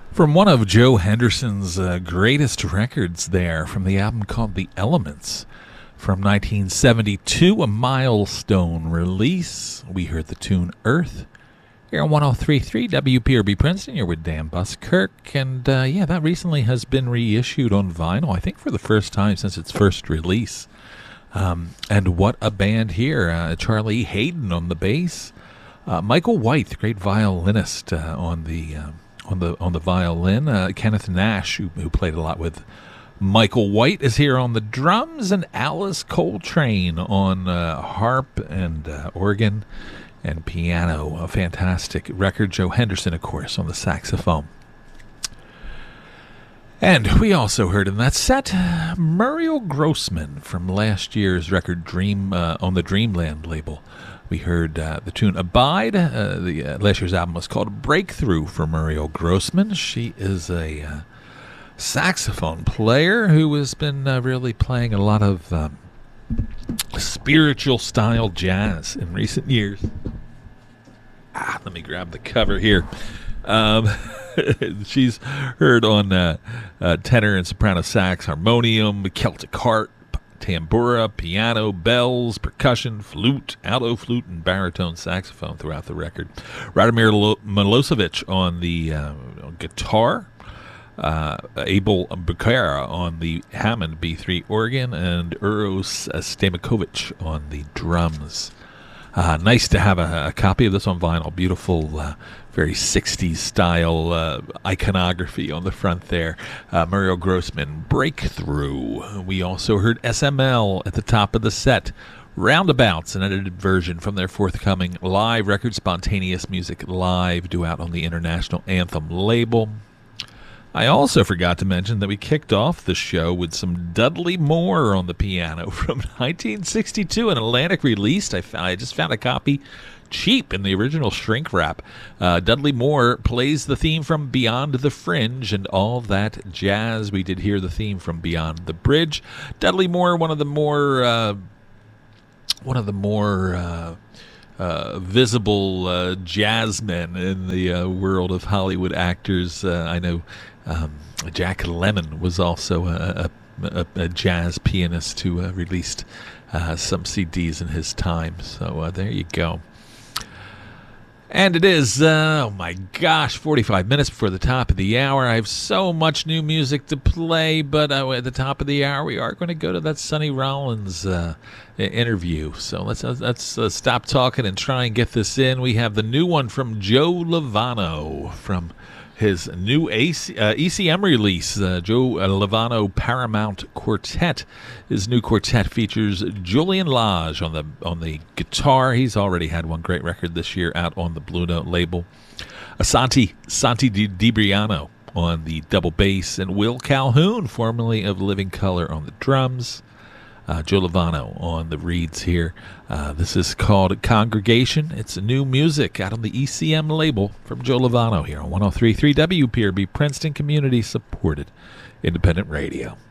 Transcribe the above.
From one of Joe Henderson's greatest records there, from the album called The Elements, from 1972, a milestone release. We heard the tune Earth here on 103.3 WPRB Princeton. You're with Dan Buskirk, and that recently has been reissued on vinyl, I think for the first time since its first release. And what a band here. Charlie Hayden on the bass, Michael White, the great violinist, on the violin. Kenneth Nash, who played a lot with Michael White, is here on the drums, and Alice Coltrane on harp and organ and piano. A fantastic record. Joe Henderson, of course, on the saxophone. And we also heard in that set Muriel Grossman from last year's record Dream on the Dreamland label. We heard the tune Abide. Last year's album was called Breakthrough for Muriel Grossman. She is a saxophone player who has been really playing a lot of spiritual style jazz in recent years. Let me grab the cover here. She's heard on tenor and soprano sax, harmonium, Celtic harp, tambura, piano, bells, percussion, flute, alto flute, and baritone saxophone throughout the record. Radomir Milosevic on the guitar, Abel Bukara on the Hammond B3 organ, and Uros Stamakovic on the drums. Nice to have a copy of this on vinyl. Beautiful, very 60s style iconography on the front there. Muriel Grossman, Breakthrough. We also heard SML at the top of the set. Roundabouts, an edited version from their forthcoming live record, Spontaneous Music Live, due out on the International Anthem label. I also forgot to mention that we kicked off the show with some Dudley Moore on the piano from 1962, an Atlantic release. I just found a copy cheap in the original shrink wrap. Dudley Moore plays the theme from Beyond the Fringe and all that jazz. We did hear the theme from Beyond the Bridge. Dudley Moore, one of the more visible jazzmen in the world of Hollywood actors. I know Jack Lemmon was also a jazz pianist who released some CDs in his time. So there you go. And it is, oh my gosh, 45 minutes before the top of the hour. I have so much new music to play, but at the top of the hour, we are going to go to that Sonny Rollins interview. So let's stop talking and try and get this in. We have the new one from Joe Lovano from his new ECM release, Joe Lovano Paramount Quartet. His new quartet features Julian Lage on the guitar. He's already had one great record this year out on the Blue Note label. Santi DiBriano on the double bass, and Will Calhoun, formerly of Living Colour, on the drums. Joe Lovano on the reeds here. This is called Congregation. It's new music out on the ECM label from Joe Lovano here on 103.3 WPRB Princeton, community supported independent radio.